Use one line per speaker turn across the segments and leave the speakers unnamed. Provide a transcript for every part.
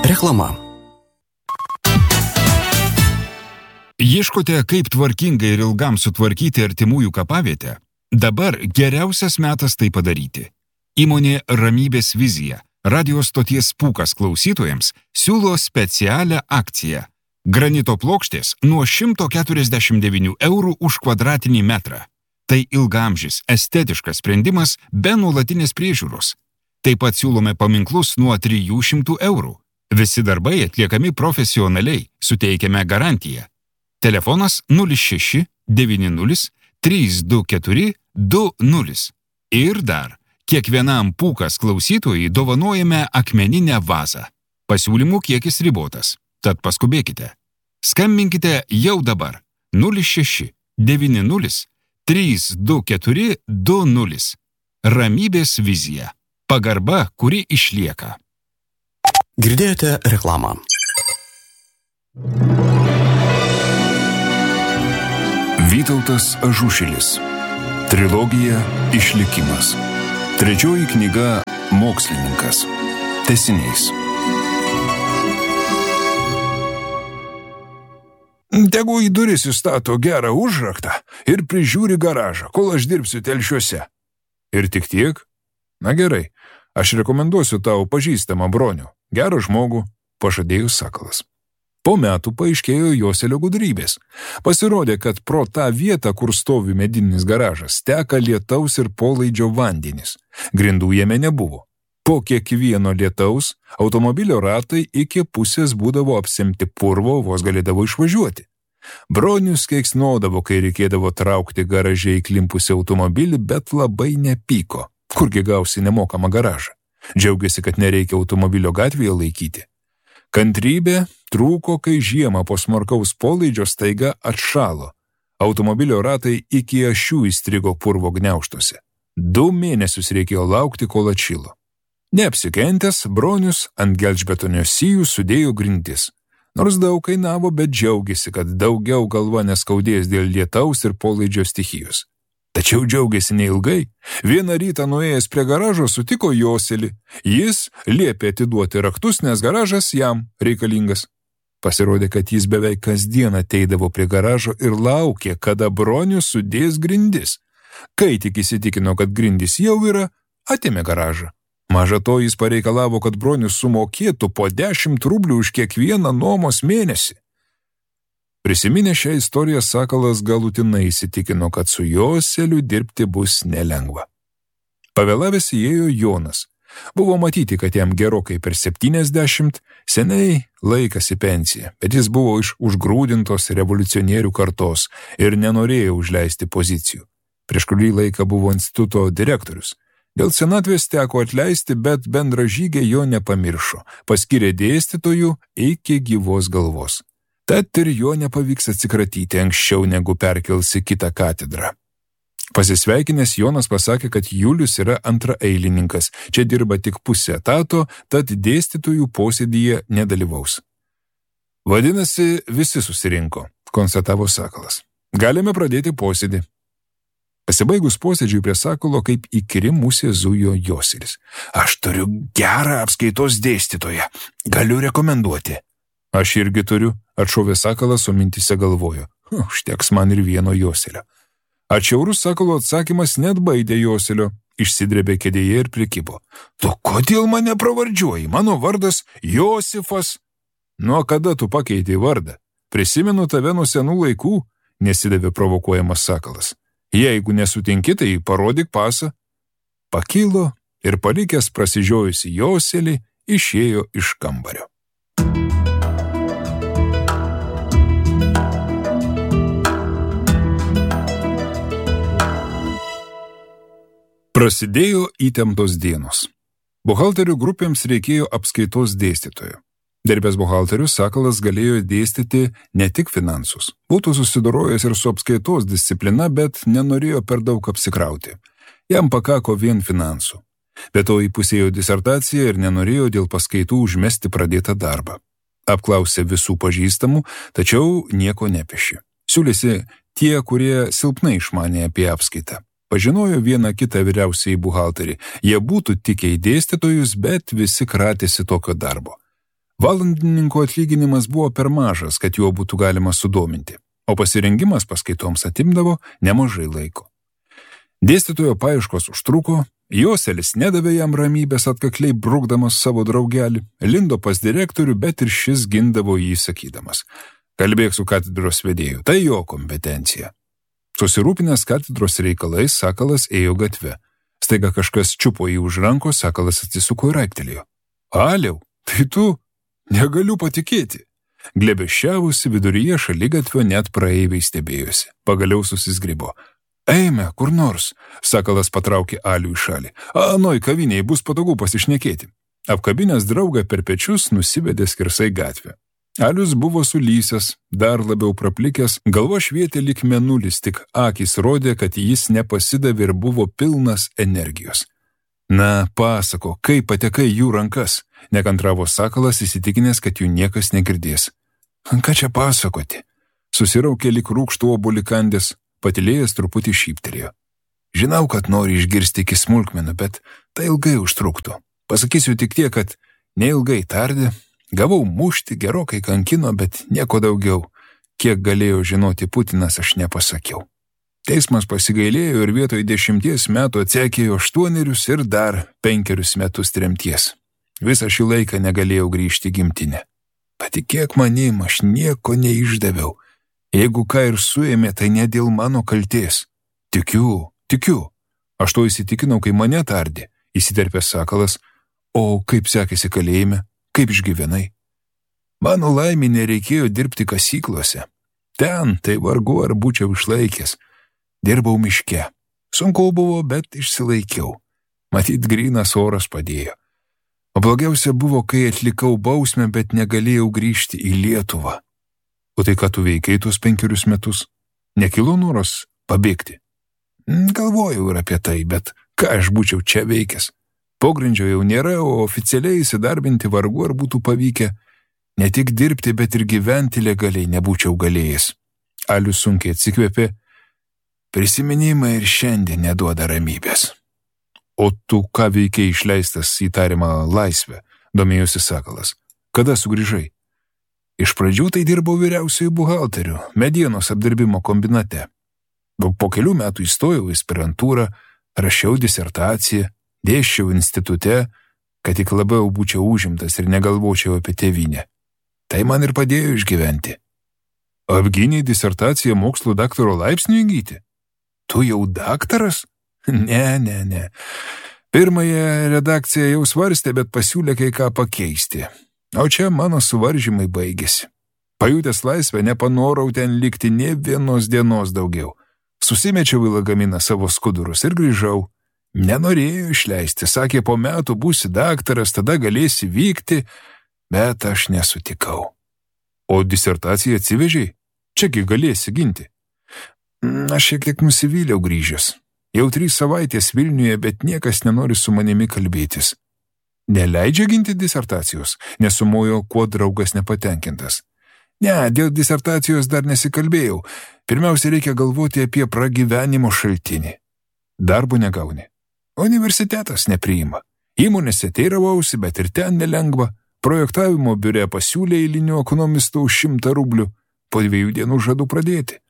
Reklama.
Ieškote, kaip tvarkingai ir ilgam sutvarkyti artimųjų kapavietę? Dabar geriausias metas tai padaryti. Įmonė Ramybės vizija, radio stoties Pūkas klausytojams, siūlo specialią akciją. Granito plokštės nuo 149 eurų už kvadratinį metrą. Tai ilgaamžis, estetiškas sprendimas be nuolatinės priežiūros. Taip pat siūlome paminklus nuo 300 eurų. Visi darbai atliekami profesionaliai, suteikiame garantiją. Telefonas 06 90 324 20. Ir dar, kiekvienam Pūkas klausytojui dovanojame akmeninę vazą. Pasiūlymų kiekis ribotas, tad paskubėkite. Skambinkite jau dabar 06 90 324 20. Ramybės vizija. Pagarba, kuri išlieka.
Girdėjote reklamą.
Vytautas Ažušilis. Trilogija Išlikimas. Trečioji knyga Mokslininkas. Tęsiniais.
Tegu į duris įstato gerą užraktą ir prižiūri garažą, kol aš dirbsiu telšiuose. Ir tik tiek? Na gerai, aš rekomenduosiu tau pažįstamą Bronių. Gerą žmogų, pažadėjo Sakalas. Po metų paaiškėjo Joselio gudrybės. Pasirodė, kad pro tą vietą, kur stovi medinis garažas, teka lietaus ir polaidžio vandenys. Grindų jame nebuvo. Po kiekvieno lietaus automobilio ratai iki pusės būdavo apsemti purvo, vos galėdavo išvažiuoti. Bronius keiksnodavo, kai reikėdavo traukti garaže įklimpusį automobilį, bet labai nepyko. Kurgi gausi nemokamą garažą? Džiaugiasi, kad nereikia automobilio gatvėje laikyti. Kantrybė trūko, kai žiemą po smarkaus polaidžio staiga atšalo. Automobilio ratai iki ašių įstrigo purvo gniaužtuose. 2 mėnesius reikėjo laukti, kol atšilo. Neapsikentęs, Bronius ant gelžbetonio sijų sudėjo grindis. Nors daug kainavo, bet džiaugiasi, kad daugiau galva neskaudės dėl lietaus ir polaidžio stichijos. Tačiau džiaugiasi neilgai. Vieną rytą nuėjęs prie garažo sutiko Joselį. Jis liepė atiduoti raktus, nes garažas jam reikalingas. Pasirodė, kad jis beveik kasdien ateidavo prie garažo ir laukė, kada Bronius sudės grindis. Kai tik įsitikino, kad grindis jau yra, atėmė garažą. Maža to jis pareikalavo, kad Bronius sumokėtų po 10 rublių už kiekvieną nuomos mėnesį. Prisiminę šią istoriją, Sakalas galutinai įsitikino, kad su Joseliu dirbti bus nelengva. Pavėlavęs įėjo Jonas. Buvo matyti, kad jam gerokai per 70, seniai laikas į pensiją, bet jis buvo iš užgrūdintos revoliucionierių kartos ir nenorėjo užleisti pozicijų. Prieš kurį laiką buvo instituto direktorius. Dėl senatvės teko atleisti, bet bendražygė jo nepamiršo, paskyrė dėstytojų iki gyvos galvos. Tad ir jo nepavyks atsikratyti anksčiau, negu perkelsi kitą katedrą. Pasisveikinęs, Jonas pasakė, kad Julius yra antraeilininkas, čia dirba tik pusę etato, tad dėstytojų posėdyje nedalyvaus. Vadinasi, visi susirinko, konstatavo Sakalas. Galime pradėti posėdį. Pasibaigus posėdžiui prie Sakalo, kaip įkyri musė zujo Joselis. Aš turiu gerą apskaitos dėstytoją, galiu rekomenduoti. Aš irgi turiu, atšovė Sakalas, o mintise galvojo. Užteks man ir vieno Joselio. Atšiaurus Sakalo atsakymas net baidė Joselio, išsidrebė kėdėje ir prikibo. Tu kodėl mane pravardžiuoji? Mano vardas Josifas. Nuo kada tu pakeitei vardą? Prisimenu tave nuo senų laikų, nesidavė provokuojamas Sakalas. Jeigu nesutinki, tai parodyk pasą. Pakilo ir palikęs prasižiojusi Joselį, išėjo iš kambario. Prasidėjo įtemptos dienos. Buhalterių grupėms reikėjo apskaitos dėstytojo. Dirbęs buhalteriu, Sakalas galėjo dėstyti ne tik finansus. Būtų susidorojęs ir su apskaitos disciplina, bet nenorėjo per daug apsikrauti. Jam pakako vien finansų. Be to įpusėjo disertaciją ir nenorėjo dėl paskaitų užmesti pradėtą darbą. Apklausė visų pažįstamų, tačiau nieko nepešė. Siūlėsi tie, kurie silpnai išmanė apie apskaitą. Pažinojo vieną kitą vyriausiąjį buhalterį. Jie būtų tikę į dėstytojus, bet visi kratėsi tokio darbo. Valandininko atlyginimas buvo per mažas, kad juo būtų galima sudominti, o pasirengimas paskaitoms atimdavo nemažai laiko. Dėstytojo paieškos užtruko, Joselis nedavė jam ramybės atkakliai brukdamas savo draugelį, lindo pas direktorių, bet ir šis gindavo jį sakydamas: kalbėk su katedros vedėju, tai jo kompetencija. Susirūpinęs katedros reikalais, Sakalas ėjo gatve. Staiga kažkas čiupo jį už rankos, Sakalas atsisuko ir aiktelėjo: Aliau, tai tu? Negaliu patikėti. Glebeščiavusi viduryje šaligatvio net praeiviai stebėjosi. Pagaliau susizgribo. Eime, kur nors, Sakalas patraukė Alių į šalį. Anoj kaviniai bus patogu pasišnekėti. Apkabinęs draugą per pečius nusivedė skersai gatvę. Alius buvo sulysęs, dar labiau praplikęs, galva švietė lyg mėnulis, tik akys rodė, kad jis nepasidavė ir buvo pilnas energijos. Na, pasako, kaip patekai jų rankas, nekantravo Sakalas, įsitikinęs, kad jų niekas negirdės. Ką čia pasakoti? Susiraukė lyg rūkštų obuolį kandęs, patylėjęs truputį šyptelėjo. Žinau, kad nori išgirsti iki smulkmenų, bet tai ilgai užtruktų. Pasakysiu tik tiek, kad neilgai tardė, gavau mušti, gerokai kankino, bet nieko daugiau. Kiek galėjo žinoti Putinas, aš nepasakiau. Teismas pasigailėjo ir vietoj 10 metų atsekėjo 8 ir dar 5 metus tremties. Visą šį laiką negalėjau grįžti į gimtinę. Patikėk manim, aš nieko neišdaviau. Jeigu ką ir suėmė, tai ne dėl mano kaltės. Tikiu. Aš to įsitikinau, kai mane tardė, įsiterpė Sakalas. O kaip sekėsi kalėjime? Kaip išgyvenai? Mano laimė nereikėjo dirbti kasyklose. Ten tai vargu ar būčiau išlaikęs. Dirbau miške. Sunku buvo, bet išsilaikiau. Matyt, grynas oras padėjo. O blogiausia buvo, kai atlikau bausmę, bet negalėjau grįžti į Lietuvą. O tai ką tu veikai tuos 5 metus? Nekilo noras pabėgti? Galvojau ir apie tai, bet ką aš būčiau čia veikęs? Pogrindžio jau nėra, o oficialiai įsidarbinti vargu ar būtų pavykę. Ne tik dirbti, bet ir gyventi legaliai nebūčiau galėjęs. Alius sunkiai atsikvėpė. Prisiminimai ir šiandien neduoda ramybės. O tu ką veikiai išleistas į tariamą laisvę, domėjosi Sakalas. Kada sugrįžai? Iš pradžių tai dirbau vyriausiųjų buhalterių, medienos apdirbimo kombinate. Po kelių metų įstojau į aspirantūrą, rašiau disertaciją, dėsčiau institute, kad tik labiau būčiau užimtas ir negalvočiau apie tėvynę. Tai man ir padėjo išgyventi. Apgynei disertaciją mokslo daktaro laipsnį įgyti? Tu jau daktaras? Ne. Pirmąją redakciją jau svarstė, bet pasiūlė kai ką pakeisti. O čia mano suvaržymai baigėsi. Pajutęs laisvę, nepanorau ten likti nė vienos dienos daugiau. Susimečiau į lagaminą savo skudurus ir grįžau. Nenorėjo išleisti, sakė, po metų būsi daktaras, tada galėsi vykti, bet aš nesutikau. O disertaciją atsivežiai? Čiagi galėsi ginti. Aš šiek tiek nusivyliau grįžęs. Jau 3 savaitės Vilniuje, bet niekas nenori su manimi kalbėtis. Neleidžia ginti disertacijos, nesumojo, kuo draugas nepatenkintas. Ne, dėl disertacijos dar nesikalbėjau. Pirmiausia, reikia galvoti apie pragyvenimo šaltinį. Darbo negauni. Universitetas nepriima. Įmonėse teiravausi, bet ir ten nelengva. Projektavimo biure pasiūlė eilinių ekonomistų už 100 rublių. Po 2 dienų žadu pradėti.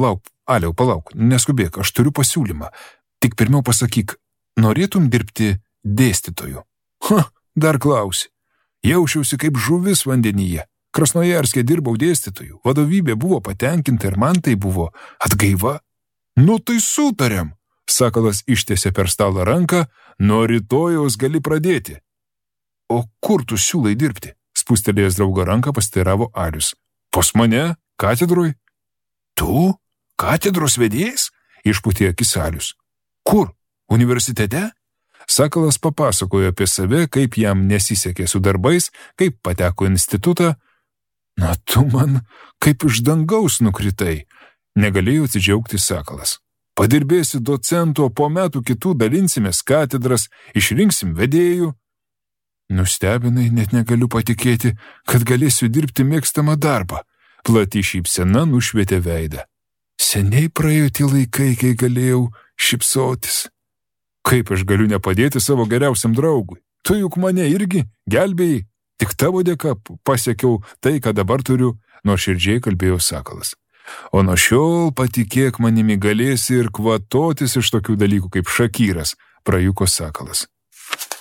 Palauk, neskubėk, aš turiu pasiūlymą. Tik pirmiau pasakyk, norėtum dirbti dėstytoju? Dar klausi. Jaučiausi kaip žuvis vandenyje. Krasnojarske dirbau dėstytoju, vadovybė buvo patenkinta ir man tai buvo atgaiva. Nu tai sutarėm. Sakalas ištiesė per stalą ranką, nuo rytojaus gali pradėti. O kur tu siūlai dirbti? Spustelėjęs draugo ranką pasiteiravo Alius. Pas mane, katedroj. Tu? Katedros vedėjas? Išpūtė akis Alius. Kur? Universitete? Sakalas papasakojo apie save, kaip jam nesisekė su darbais, kaip pateko į institutą. Na, tu man kaip iš dangaus nukritai. Negalėjo atsidžiaugti Sakalas. Padirbėsi docentu, o po metų kitų dalinsimės katedras, išrinksim vedėjų. Nustebinai, net negaliu patikėti, kad galėsiu dirbti mėgstamą darbą. Plati šypsena nušvietė veidą. Seniai praėjo tie laikai, kai galėjau šypsotis. Kaip aš galiu nepadėti savo geriausiam draugui? Tu juk mane irgi gelbėjai. Tik tavo dėka pasiekiau tai, ką dabar turiu, nuoširdžiai kalbėjo Sakalas. O nuo šiol patikėk manimi galėsi ir kvatotis iš tokių dalykų kaip Šakyras, prajuko Sakalas.